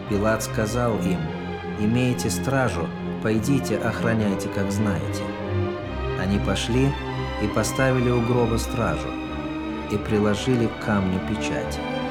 Пилат сказал им: «Имейте стражу, пойдите, охраняйте, как знаете». Они пошли и поставили у гроба стражу, и приложили к камню печать.